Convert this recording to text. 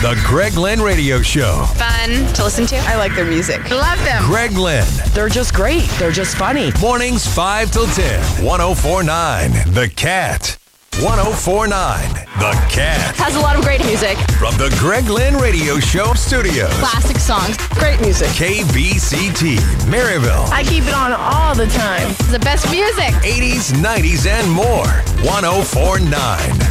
The Greg Lynn Radio Show. Fun to listen to. I like their music. Love them. Greg Lynn. They're just great. They're just funny. Mornings 5 till 10. 104.9 The Cat. 104.9 The Cat. Has a lot of great music. From the Greg Lynn Radio Show studios. Classic songs. Great music. KBCT, Maryville. I keep it on all the time. The best music. 80s, 90s, and more. 104.9